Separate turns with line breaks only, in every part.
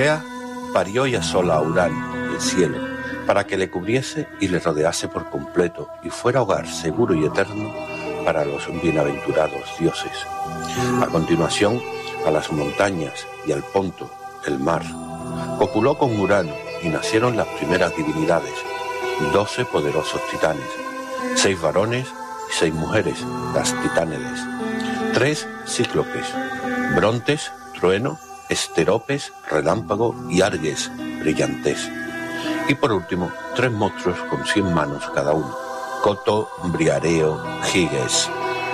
Gea parió y asola a Urano, el cielo, para que le cubriese y le rodease por completo y fuera hogar seguro y eterno para los bienaventurados dioses. A continuación, a las montañas y al Ponto, el mar. Copuló con Urano y nacieron las primeras divinidades, 12 poderosos titanes, 6 varones y 6 mujeres, las titánedes, 3 cíclopes, Brontes, trueno, Esteropes, relámpago y Arges, brillantes. Y por último, 3 monstruos con 100 manos cada uno, Coto, Briareo, Giges.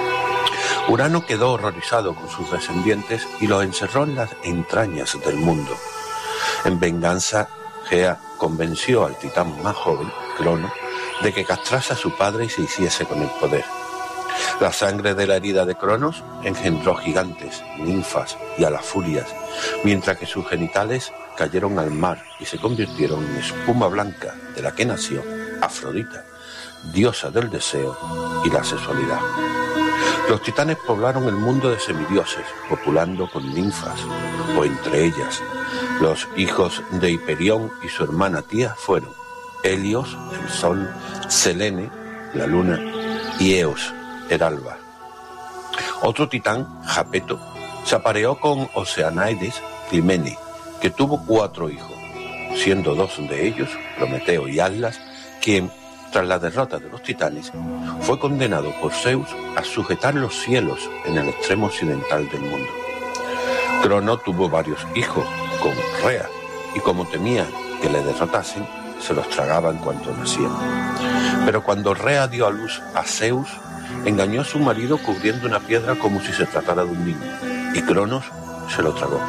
Urano quedó horrorizado con sus descendientes y los encerró en las entrañas del mundo. En venganza, Gea convenció al titán más joven, Crono, de que castrase a su padre y se hiciese con el poder. La sangre de la herida de Cronos engendró gigantes, ninfas y a las furias, mientras que sus genitales cayeron al mar y se convirtieron en espuma blanca, de la que nació Afrodita, diosa del deseo y la sexualidad. Los titanes poblaron el mundo de semidioses, copulando con ninfas, o entre ellas. Los hijos de Hiperión y su hermana tía fueron Helios, el sol, Selene, la luna, y Eos, el alba. Otro titán, Japeto, se apareó con Oceanaides Climene, que tuvo 4 hijos, siendo 2 de ellos, Prometeo y Atlas, quien, tras la derrota de los titanes, fue condenado por Zeus a sujetar los cielos en el extremo occidental del mundo. Crono tuvo varios hijos con Rea, y como temía que le derrotasen, se los tragaba en cuanto nacían. Pero cuando Rea dio a luz a Zeus, engañó a su marido cubriendo una piedra como si se tratara de un niño, y Cronos se lo tragó.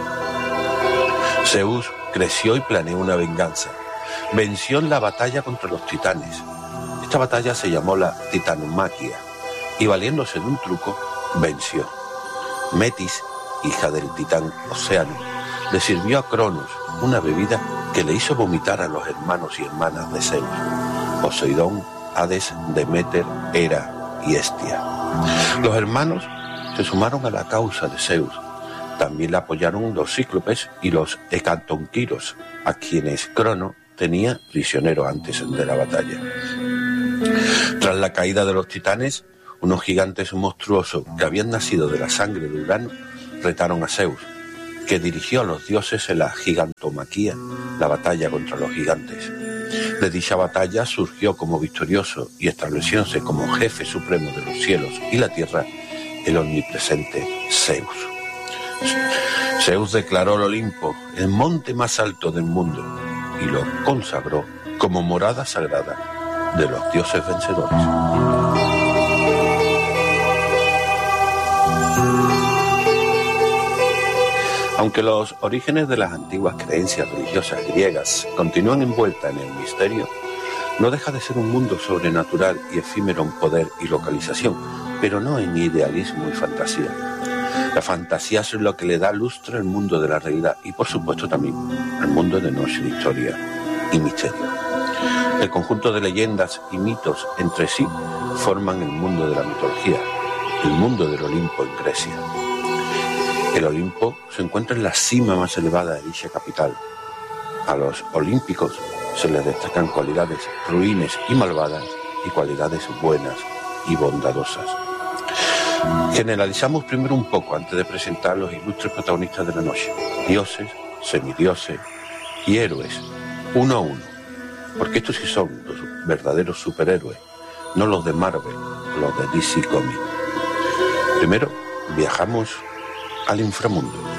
Zeus creció y planeó una venganza. Venció en la batalla contra los titanes. Esta batalla se llamó la Titanomaquia, y valiéndose de un truco, venció. Metis, hija del titán Océano, le sirvió a Cronos una bebida que le hizo vomitar a los hermanos y hermanas de Zeus, Poseidón, Hades, Deméter, Hera y Hestia. Los hermanos se sumaron a la causa de Zeus. También le apoyaron los cíclopes y los hecatonquiros, a quienes Crono tenía prisioneros antes de la batalla. Tras la caída de los titanes, unos gigantes monstruosos que habían nacido de la sangre de Urano retaron a Zeus, que dirigió a los dioses en la gigantomaquia, la batalla contra los gigantes. De dicha batalla surgió como victorioso y estableciéndose como jefe supremo de los cielos y la tierra el omnipresente Zeus. Zeus declaró el Olimpo el monte más alto del mundo y lo consagró como morada sagrada de los dioses vencedores. Aunque los orígenes de las antiguas creencias religiosas griegas continúan envueltas en el misterio, no deja de ser un mundo sobrenatural y efímero en poder y localización, pero no en idealismo y fantasía. La fantasía es lo que le da lustre al mundo de la realidad y, por supuesto, también al mundo de nuestra historia y misterio. El conjunto de leyendas y mitos entre sí forman el mundo de la mitología, el mundo del Olimpo en Grecia. El Olimpo se encuentra en la cima más elevada de dicha capital. A los olímpicos se les destacan cualidades ruines y malvadas y cualidades buenas y bondadosas. Generalizamos primero un poco antes de presentar a los ilustres protagonistas de la noche: dioses, semidioses y héroes, uno a uno, porque estos sí son los verdaderos superhéroes, no los de Marvel o los de DC Comics. Primero, viajamos al inframundo.